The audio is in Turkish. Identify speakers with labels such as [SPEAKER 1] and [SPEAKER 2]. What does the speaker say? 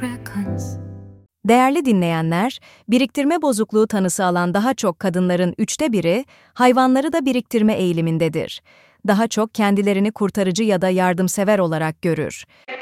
[SPEAKER 1] Değerli dinleyenler, biriktirme bozukluğu tanısı alan daha çok kadınların 1/3'ü, hayvanları da biriktirme eğilimindedir. Daha çok kendilerini kurtarıcı ya da yardımsever olarak görür.